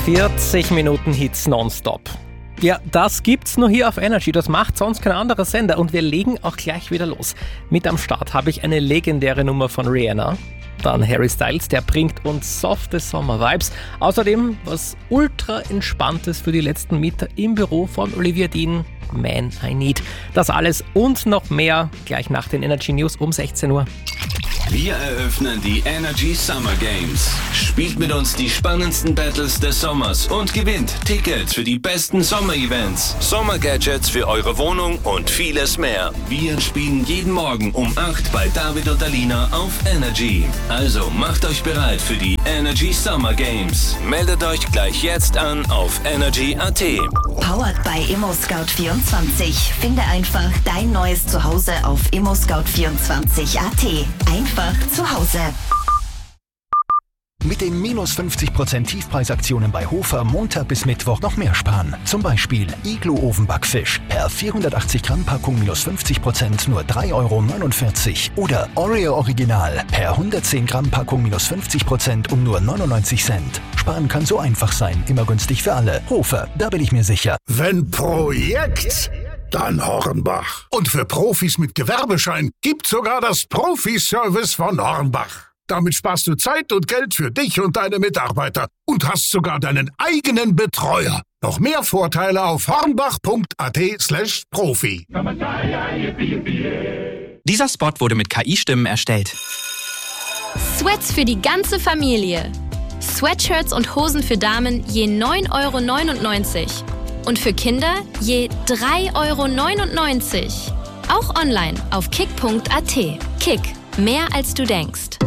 40 Minuten Hits nonstop. Ja, das gibt's nur hier auf Energy. Das macht sonst kein anderer Sender. Und wir legen auch gleich wieder los. Mit am Start habe ich eine legendäre Nummer von Rihanna. Dann Harry Styles, der bringt uns softe Sommer-Vibes. Außerdem was ultra Entspanntes für die letzten Meter im Büro von Olivia Dean, Man I Need. Das alles und noch mehr gleich nach den Energy News um 16 Uhr. Wir eröffnen die Energy Summer Games. Spielt mit uns die spannendsten Battles des Sommers und gewinnt Tickets für die besten Sommer-Events, Sommer-Gadgets für eure Wohnung und vieles mehr. Wir spielen jeden Morgen um 8 bei David und Alina auf Energy. Also macht euch bereit für die Energy Summer Games. Meldet euch gleich jetzt an auf energy.at. Powered by ImmoScout24. Finde einfach dein neues Zuhause auf ImmoScout24.at. Einfach zu Hause. Mit den minus 50% Tiefpreisaktionen bei Hofer Montag bis Mittwoch noch mehr sparen. Zum Beispiel Iglo-Ofenbackfisch per 480 Gramm Packung minus 50% nur 3,49 € oder Oreo Original per 110 Gramm Packung minus 50% um nur 99 Cent. Sparen kann so einfach sein, immer günstig für alle. Hofer, da bin ich mir sicher. Wenn Projekt, dann Hornbach. Und für Profis mit Gewerbeschein gibt sogar das Profi-Service von Hornbach. Damit sparst du Zeit und Geld für dich und deine Mitarbeiter und hast sogar deinen eigenen Betreuer. Noch mehr Vorteile auf hornbach.at/Profi. Dieser Spot wurde mit KI-Stimmen erstellt. Sweats für die ganze Familie. Sweatshirts und Hosen für Damen je 9,99 € und für Kinder je 3,99 €. Auch online auf kick.at. Kick, mehr als du denkst.